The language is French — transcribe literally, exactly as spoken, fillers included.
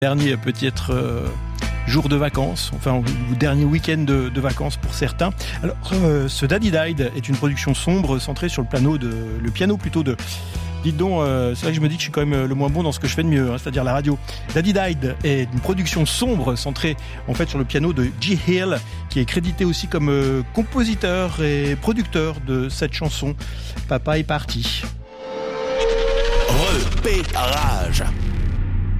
Dernier peut-être euh, jour de vacances, enfin ou dernier week-end de, de vacances pour certains. Alors euh, ce Daddy Died est une production sombre centrée sur le piano de le piano plutôt de. Dites donc, euh, c'est vrai que je me dis que je suis quand même le moins bon dans ce que je fais de mieux, hein, c'est-à-dire la radio. Daddy Died est une production sombre centrée en fait sur le piano de G. Hill, qui est crédité aussi comme euh, compositeur et producteur de cette chanson. Papa est parti. Repérage.